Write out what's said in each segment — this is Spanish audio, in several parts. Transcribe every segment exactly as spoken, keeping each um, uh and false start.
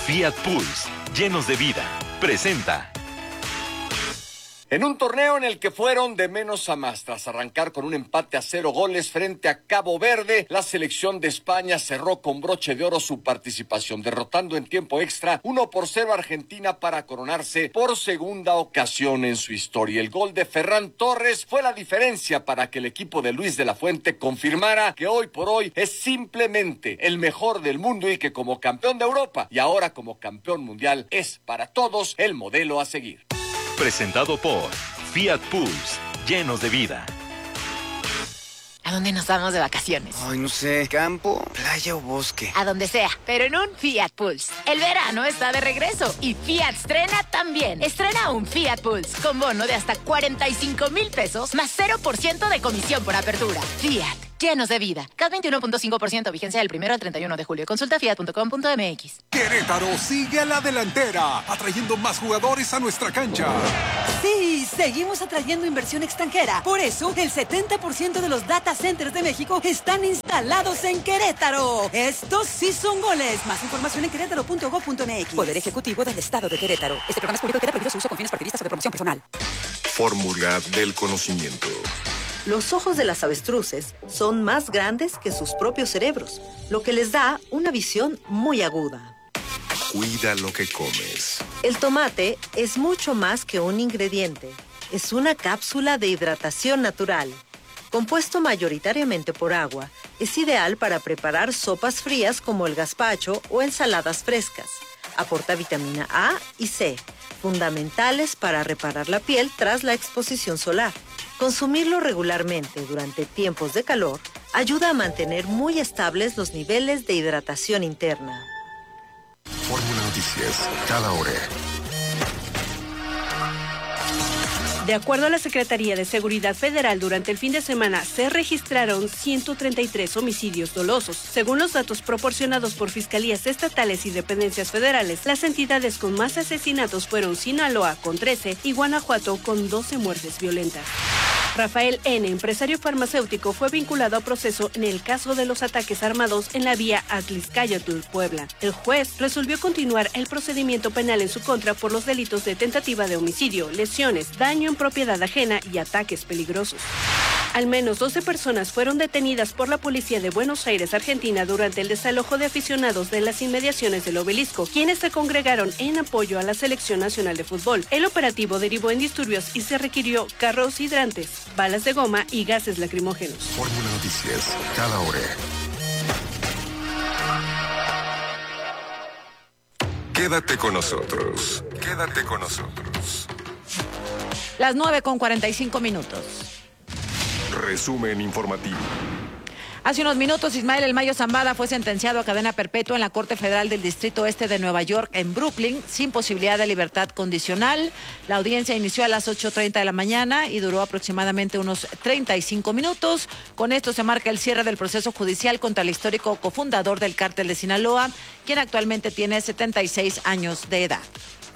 Fiat Pulse, llenos de vida, presenta. En un torneo en el que fueron de menos a más, tras arrancar con un empate a cero goles frente a Cabo Verde, la selección de España cerró con broche de oro su participación, derrotando en tiempo extra uno por cero a Argentina para coronarse por segunda ocasión en su historia. El gol de Ferran Torres fue la diferencia para que el equipo de Luis de la Fuente confirmara que hoy por hoy es simplemente el mejor del mundo y que como campeón de Europa y ahora como campeón mundial es para todos el modelo a seguir. Presentado por Fiat Pulse, llenos de vida. ¿A dónde nos vamos de vacaciones? Ay, no sé, campo, playa o bosque. A donde sea, pero en un Fiat Pulse. El verano está de regreso y Fiat estrena también. Estrena un Fiat Pulse con bono de hasta cuarenta y cinco mil pesos más cero por ciento de comisión por apertura. Fiat, llenos de vida. C A T veintiuno punto cinco por ciento, vigencia del primero al treinta y uno de julio. Consulta fiat punto com punto m x. Querétaro sigue a la delantera, atrayendo más jugadores a nuestra cancha. Sí, seguimos atrayendo inversión extranjera. Por eso, el setenta por ciento de los data centers de México están instalados en Querétaro. Estos sí son goles. Más información en querétaro punto gob punto m x. Poder Ejecutivo del Estado de Querétaro. Este programa es público y queda prohibido su uso con fines partidistas o de promoción personal. Fórmula del conocimiento. Los ojos de las avestruces son más grandes que sus propios cerebros, lo que les da una visión muy aguda. Cuida lo que comes. El tomate es mucho más que un ingrediente. Es una cápsula de hidratación natural. Compuesto mayoritariamente por agua, es ideal para preparar sopas frías como el gazpacho o ensaladas frescas. Aporta vitamina A y C, fundamentales para reparar la piel tras la exposición solar. Consumirlo regularmente durante tiempos de calor ayuda a mantener muy estables los niveles de hidratación interna. Fórmula Noticias, cada hora. De acuerdo a la Secretaría de Seguridad Federal, durante el fin de semana se registraron ciento treinta y tres homicidios dolosos. Según los datos proporcionados por fiscalías estatales y dependencias federales, las entidades con más asesinatos fueron Sinaloa con trece y Guanajuato con doce muertes violentas. Rafael N., empresario farmacéutico, fue vinculado a proceso en el caso de los ataques armados en la vía Atlixcáyotl, Puebla. El juez resolvió continuar el procedimiento penal en su contra por los delitos de tentativa de homicidio, lesiones, daño en propiedad ajena y ataques peligrosos. Al menos doce personas fueron detenidas por la policía de Buenos Aires, Argentina, durante el desalojo de aficionados de las inmediaciones del Obelisco, quienes se congregaron en apoyo a la Selección Nacional de Fútbol. El operativo derivó en disturbios y se requirió carros hidrantes, balas de goma y gases lacrimógenos. Fórmula Noticias, cada hora. Quédate con nosotros. Quédate con nosotros. Las nueve con cuarenta y cinco minutos. Resumen informativo. Hace unos minutos, Ismael El Mayo Zambada fue sentenciado a cadena perpetua en la Corte Federal del Distrito Este de Nueva York, en Brooklyn, sin posibilidad de libertad condicional. La audiencia inició a las ocho treinta de la mañana y duró aproximadamente unos treinta y cinco minutos. Con esto se marca el cierre del proceso judicial contra el histórico cofundador del Cártel de Sinaloa, quien actualmente tiene setenta y seis años de edad.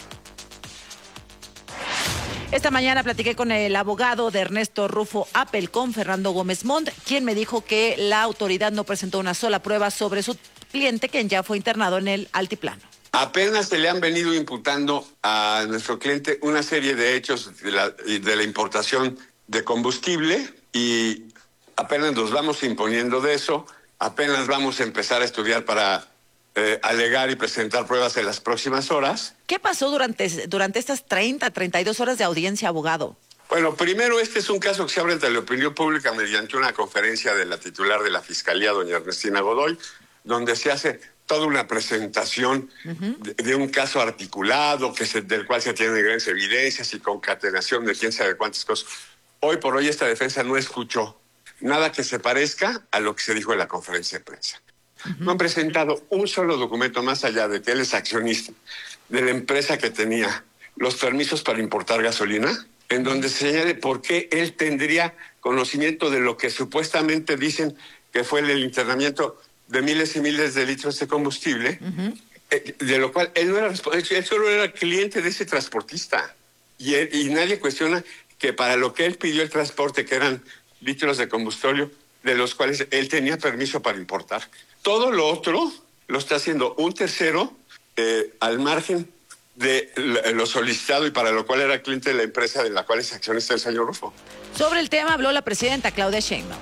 Esta mañana platiqué con el abogado de Ernesto Rufo Appel, con Fernando Gómez Montt, quien me dijo que la autoridad no presentó una sola prueba sobre su cliente, quien ya fue internado en el altiplano. Apenas se le han venido imputando a nuestro cliente una serie de hechos de la, de la importación de combustible y apenas nos vamos imponiendo de eso, apenas vamos a empezar a estudiar para eh, alegar y presentar pruebas en las próximas horas. ¿Qué pasó durante, durante estas treinta, treinta y dos horas de audiencia, abogado? Bueno, primero, este es un caso que se abre ante la opinión pública mediante una conferencia de la titular de la Fiscalía, doña Ernestina Godoy, donde se hace toda una presentación uh-huh. de, de un caso articulado, que se, del cual se tienen grandes evidencias y concatenación de quién sabe cuántas cosas. Hoy por hoy esta defensa no escuchó nada que se parezca a lo que se dijo en la conferencia de prensa. Uh-huh. No han presentado un solo documento más allá de que él es accionista de la empresa que tenía los permisos para importar gasolina, en donde se señale por qué él tendría conocimiento de lo que supuestamente dicen que fue el internamiento de miles y miles de litros de combustible, uh-huh. eh, de lo cual él no era responsable, él solo era cliente de ese transportista. Y, él, y nadie cuestiona que para lo que él pidió el transporte, que eran litros de combustible, de los cuales él tenía permiso para importar. Todo lo otro lo está haciendo un tercero eh, al margen de lo solicitado y para lo cual era cliente de la empresa de la cual es accionista el señor Rufo. Sobre el tema habló la presidenta Claudia Sheinbaum.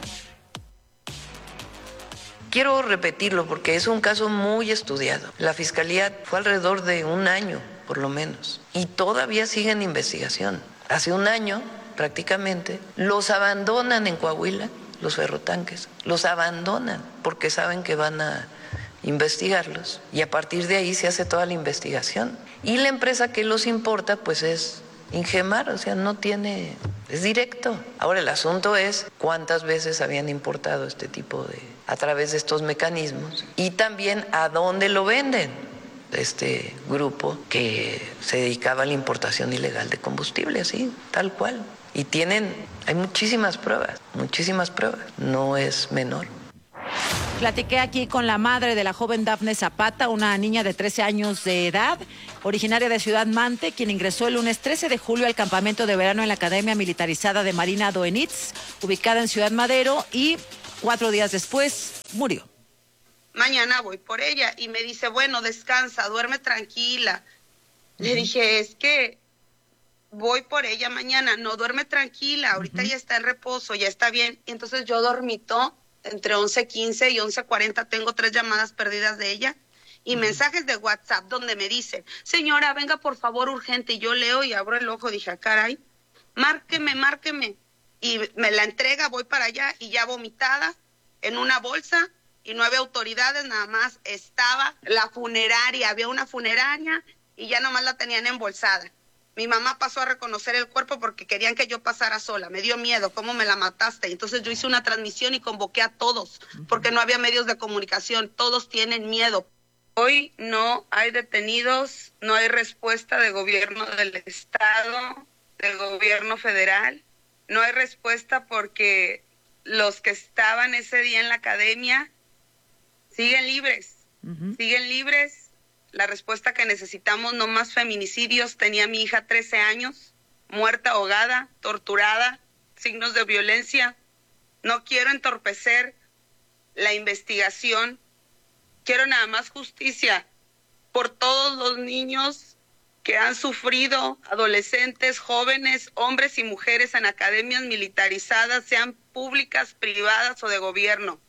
Quiero repetirlo porque es un caso muy estudiado. La fiscalía fue alrededor de un año, por lo menos, y todavía sigue en investigación. Hace un año, prácticamente, los abandonan en Coahuila, los ferrotanques, los abandonan porque saben que van a investigarlos y a partir de ahí se hace toda la investigación. Y la empresa que los importa, pues es Ingemar, o sea, no tiene, es directo. Ahora el asunto es cuántas veces habían importado este tipo de, a través de estos mecanismos y también a dónde lo venden este grupo que se dedicaba a la importación ilegal de combustible, así, tal cual. Y tienen, hay muchísimas pruebas, muchísimas pruebas, no es menor. Platiqué aquí con la madre de la joven Dafne Zapata, una niña de trece años de edad, originaria de Ciudad Mante, quien ingresó el lunes trece de julio al campamento de verano en la Academia Militarizada de Marina Doenitz, ubicada en Ciudad Madero, y cuatro días después murió. Mañana voy por ella y me dice, bueno, descansa, duerme tranquila. Uh-huh. Le dije, es que voy por ella mañana, no, duerme tranquila, ahorita uh-huh. ya está en reposo, ya está bien. Y entonces yo dormito. Entre once quince y once cuarenta tengo tres llamadas perdidas de ella y uh-huh. mensajes de WhatsApp donde me dicen, señora, venga por favor urgente. Y yo leo y abro el ojo, dije, caray, márqueme, márqueme. Y me la entrega, voy para allá y ya vomitada en una bolsa y no había autoridades, nada más estaba la funeraria, había una funeraria y ya nomás la tenían embolsada. Mi mamá pasó a reconocer el cuerpo porque querían que yo pasara sola. Me dio miedo, ¿cómo me la mataste? Entonces yo hice una transmisión y convoqué a todos, porque no había medios de comunicación. Todos tienen miedo. Hoy no hay detenidos, no hay respuesta de gobierno del Estado, del gobierno federal. No hay respuesta porque los que estaban ese día en la academia siguen libres, uh-huh. siguen libres. La respuesta que necesitamos, no más feminicidios. Tenía mi hija trece años, muerta, ahogada, torturada, signos de violencia. No quiero entorpecer la investigación. Quiero nada más justicia por todos los niños que han sufrido, adolescentes, jóvenes, hombres y mujeres en academias militarizadas, sean públicas, privadas o de gobierno.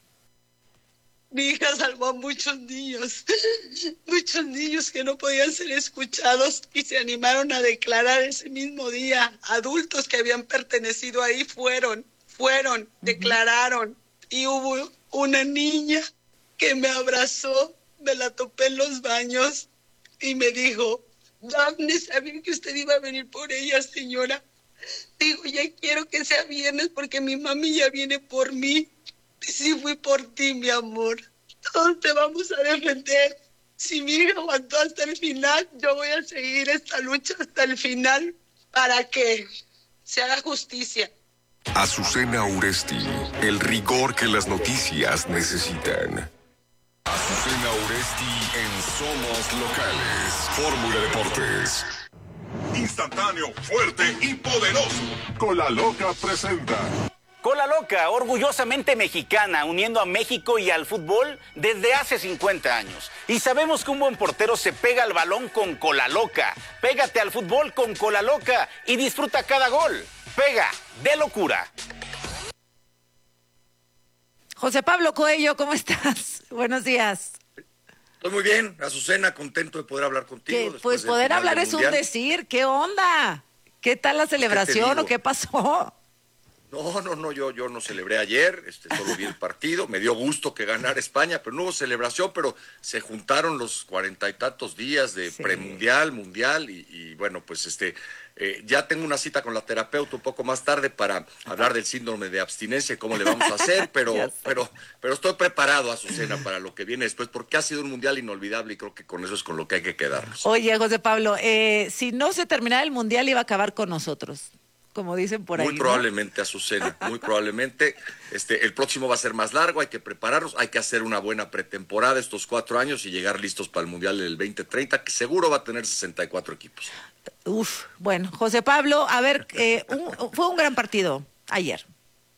Mi hija salvó a muchos niños, muchos niños que no podían ser escuchados y se animaron a declarar ese mismo día. Adultos que habían pertenecido ahí fueron, fueron, uh-huh. declararon. Y hubo una niña que me abrazó, me la topé en los baños y me dijo, Dafne, sabía que usted iba a venir por ella, señora. Digo, ya quiero que sea viernes porque mi mami ya viene por mí. Sí fui por ti, mi amor. Todos te vamos a defender. Si mi hija aguantó hasta el final, yo voy a seguir esta lucha hasta el final para que se haga justicia. Azucena Uresti, el rigor que las noticias necesitan. Azucena Uresti en Somos Locales. Fórmula Deportes. Instantáneo, fuerte y poderoso. Cola Loca presenta. Cola Loca, orgullosamente mexicana, uniendo a México y al fútbol desde hace cincuenta años. Y sabemos que un buen portero se pega al balón con Cola Loca. Pégate al fútbol con Cola Loca y disfruta cada gol. Pega de locura. José Pablo Coello, ¿cómo estás? Buenos días. Estoy muy bien, Azucena, contento de poder hablar contigo. Pues poder hablar es un decir, ¿qué onda? ¿Qué tal la celebración o qué pasó? No, no, no, yo, yo no celebré ayer, este, solo vi el partido, me dio gusto que ganara España, pero no hubo celebración, pero se juntaron los cuarenta y tantos días de sí. premundial, mundial, y, y bueno, pues este, eh, ya tengo una cita con la terapeuta un poco más tarde para hablar del síndrome de abstinencia y cómo le vamos a hacer, pero, pero, pero estoy preparado, Azucena, para lo que viene después, porque ha sido un mundial inolvidable y creo que con eso es con lo que hay que quedarnos. Oye, José Pablo, eh, si no se terminara el mundial iba a acabar con nosotros. Como dicen por ahí. Muy probablemente, ¿no? Azucena, muy probablemente. Este, el próximo va a ser más largo, hay que prepararnos, hay que hacer una buena pretemporada estos cuatro años y llegar listos para el Mundial del veinte treinta, que seguro va a tener sesenta y cuatro equipos. Uf, bueno, José Pablo, a ver, eh, un, fue un gran partido ayer.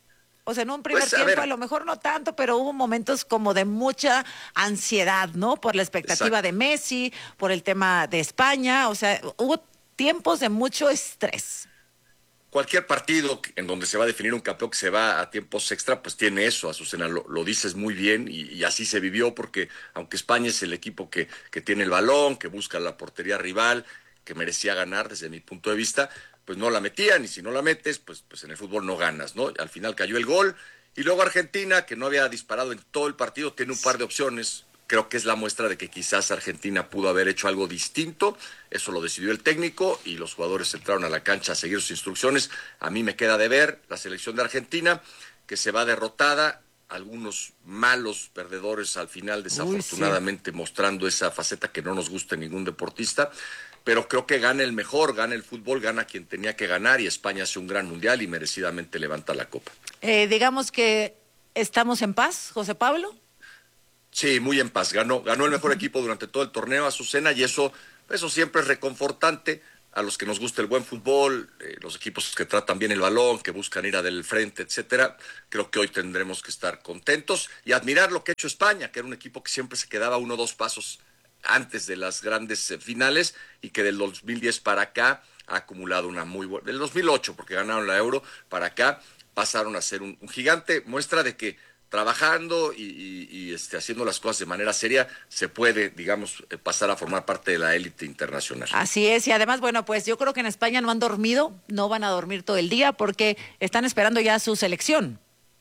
O sea, en un primer Pues, a tiempo ver. a lo mejor no tanto, pero hubo momentos como de mucha ansiedad, ¿no? Por la expectativa Exacto. de Messi, por el tema de España, o sea, hubo tiempos de mucho estrés. Cualquier partido en donde se va a definir un campeón que se va a tiempos extra, pues tiene eso, Azucena, lo, lo dices muy bien y, y así se vivió porque aunque España es el equipo que, que tiene el balón, que busca la portería rival, que merecía ganar desde mi punto de vista, pues no la metían y si no la metes, pues, pues en el fútbol no ganas, ¿no? Al final cayó el gol y luego Argentina, que no había disparado en todo el partido, tiene un par de opciones. Creo que es la muestra de que quizás Argentina pudo haber hecho algo distinto. Eso lo decidió el técnico y los jugadores entraron a la cancha a seguir sus instrucciones. A mí me queda de ver la selección de Argentina, que se va derrotada. Algunos malos perdedores al final, desafortunadamente, Uy, sí. mostrando esa faceta que no nos gusta en ningún deportista. Pero creo que gana el mejor, gana el fútbol, gana quien tenía que ganar y España hace un gran mundial y merecidamente levanta la copa. Eh, digamos que estamos en paz, José Pablo. Sí, muy en paz. Ganó, ganó el mejor equipo durante todo el torneo, Azucena, y eso, eso siempre es reconfortante a los que nos gusta el buen fútbol, eh, los equipos que tratan bien el balón, que buscan ir del frente, etcétera. Creo que hoy tendremos que estar contentos y admirar lo que ha hecho España, que era un equipo que siempre se quedaba uno o dos pasos antes de las grandes eh, finales y que del dos mil diez para acá ha acumulado una muy buena, del dos mil ocho porque ganaron la Euro, para acá pasaron a ser un, un gigante, muestra de que trabajando y, y, y este, haciendo las cosas de manera seria, se puede, digamos, eh, pasar a formar parte de la élite internacional. Así es, y además, bueno, pues yo creo que en España no han dormido, no van a dormir todo el día porque están esperando ya su selección.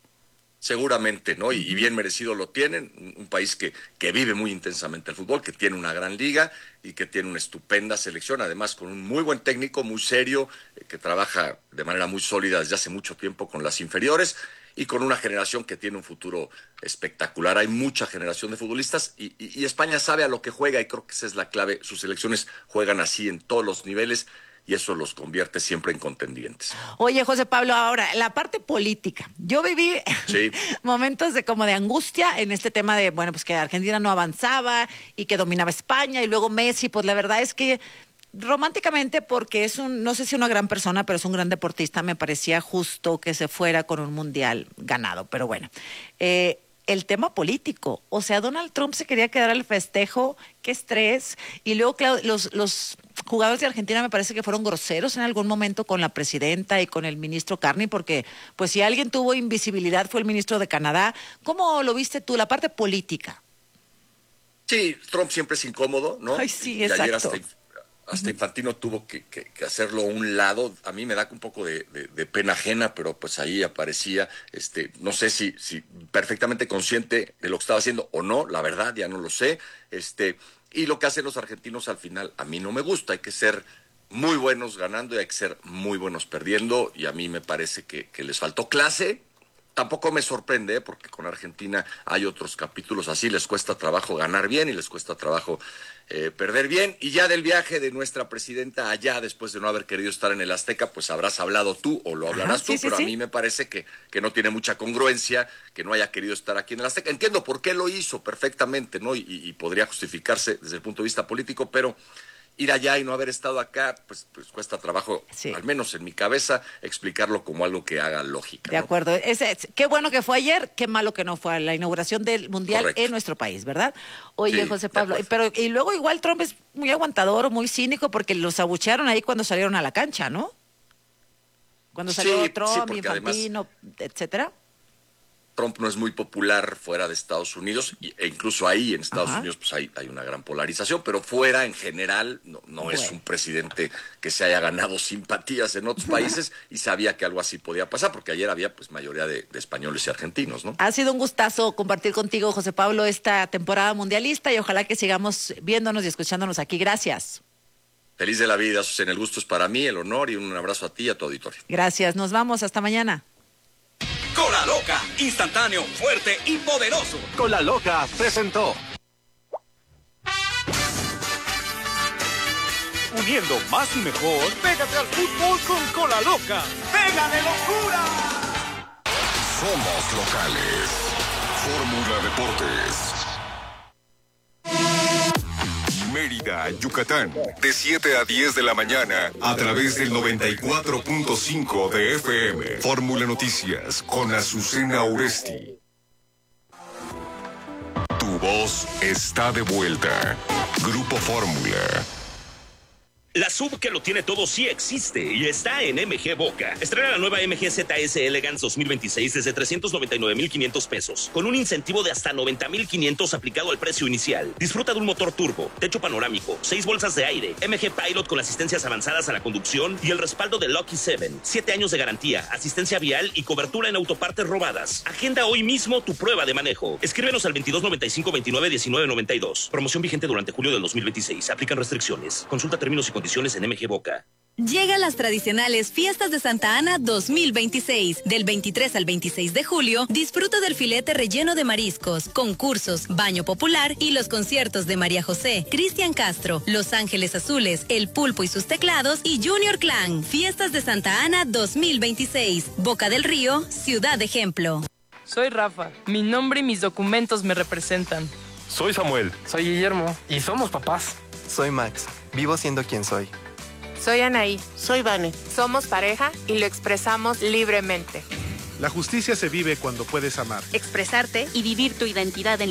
Seguramente, ¿no? Y, y bien merecido lo tienen, un, un país que, que vive muy intensamente el fútbol, que tiene una gran liga y que tiene una estupenda selección, además con un muy buen técnico, muy serio, eh, que trabaja de manera muy sólida desde hace mucho tiempo con las inferiores y con una generación que tiene un futuro espectacular. Hay mucha generación de futbolistas y, y, y España sabe a lo que juega y creo que esa es la clave. Sus selecciones juegan así en todos los niveles y eso los convierte siempre en contendientes. Oye, José Pablo, ahora, la parte política. Yo viví sí. momentos de como de angustia en este tema de, bueno, pues que Argentina no avanzaba y que dominaba España y luego Messi, pues la verdad es que románticamente, porque es un, no sé si una gran persona, pero es un gran deportista, me parecía justo que se fuera con un mundial ganado, pero bueno. Eh, el tema político, o sea, Donald Trump se quería quedar al festejo, qué estrés, y luego claro, los, los jugadores de Argentina me parece que fueron groseros en algún momento con la presidenta y con el ministro Carney, porque pues si alguien tuvo invisibilidad fue el ministro de Canadá. ¿Cómo lo viste tú, la parte política? Sí, Trump siempre es incómodo, ¿no? Ay, sí, y exacto. Ayer hasta, hasta Infantino tuvo que, que, que hacerlo a un lado. A mí me da un poco de, de, de pena ajena, pero pues ahí aparecía, este, no sé si, si perfectamente consciente de lo que estaba haciendo o no, la verdad, ya no lo sé. Este, y lo que hacen los argentinos al final, a mí no me gusta. Hay que ser muy buenos ganando y hay que ser muy buenos perdiendo. Y a mí me parece que, que les faltó clase. Tampoco me sorprende, porque con Argentina hay otros capítulos así, les cuesta trabajo ganar bien y les cuesta trabajo eh, perder bien. Y ya del viaje de nuestra presidenta allá, después de no haber querido estar en el Azteca, pues habrás hablado tú o lo hablarás Ajá, tú, sí, sí, pero sí. a mí me parece que, que no tiene mucha congruencia que no haya querido estar aquí en el Azteca. Entiendo por qué lo hizo perfectamente, ¿no? Y, y podría justificarse desde el punto de vista político, pero ir allá y no haber estado acá, pues, pues cuesta trabajo, sí. al menos en mi cabeza, explicarlo como algo que haga lógica. De ¿no? acuerdo. Es, es, qué bueno que fue ayer, qué malo que no fue a la inauguración del Mundial Correcto. en nuestro país, ¿verdad? Oye, Sí, José Pablo, pero y luego igual Trump es muy aguantador, muy cínico, porque los abuchearon ahí cuando salieron a la cancha, ¿no? Cuando salió Sí, Trump, sí, Infantino, además, etcétera. Trump no es muy popular fuera de Estados Unidos e incluso ahí en Estados Ajá. Unidos pues hay, hay una gran polarización, pero fuera en general no, no bueno. es un presidente que se haya ganado simpatías en otros países y sabía que algo así podía pasar porque ayer había pues mayoría de, de españoles y argentinos, ¿no? Ha sido un gustazo compartir contigo, José Pablo, esta temporada mundialista y ojalá que sigamos viéndonos y escuchándonos aquí. Gracias. Feliz de la vida, Susana. El gusto es para mí, el honor y un abrazo a ti y a tu auditorio. Gracias. Nos vamos. Hasta mañana. Cola Loca, instantáneo, fuerte y poderoso. Cola Loca presentó. Uniendo más y mejor, pégate al fútbol con Cola Loca. ¡Pega de locura! Somos locales. Fórmula Deportes. Mérida, Yucatán, de siete a diez de la mañana, a través del noventa y cuatro punto cinco de F M. Fórmula Noticias, con Azucena Oresti. Tu voz está de vuelta. Grupo Fórmula. La sub que lo tiene todo sí existe y está en M G Boca. Estrena la nueva M G Z S Elegance dos mil veintiséis desde trescientos noventa y nueve mil quinientos pesos, con un incentivo de hasta noventa mil quinientos aplicado al precio inicial. Disfruta de un motor turbo, techo panorámico, seis bolsas de aire, M G Pilot con asistencias avanzadas a la conducción y el respaldo de Lucky siete. Siete años de garantía, asistencia vial y cobertura en autopartes robadas. Agenda hoy mismo tu prueba de manejo. Escríbenos al veintidós noventa y cinco veintinueve diecinueve noventa y dos. Promoción vigente durante julio del dos mil veintiséis. Aplican restricciones. Consulta términos y condiciones en M G Boca. Llegan las tradicionales Fiestas de Santa Ana dos mil veintiséis. Del veintitrés al veintiséis de julio, disfruta del filete relleno de mariscos, concursos, baño popular y los conciertos de María José, Cristian Castro, Los Ángeles Azules, El Pulpo y sus teclados y Junior Clan. Fiestas de Santa Ana dos mil veintiséis. Boca del Río, Ciudad Ejemplo. Soy Rafa. Mi nombre y mis documentos me representan. Soy Samuel. Soy Guillermo. Y somos papás. Soy Max. Vivo siendo quien soy. Soy Anaí. Soy Vane. Somos pareja y lo expresamos libremente. La justicia se vive cuando puedes amar. Expresarte y vivir tu identidad en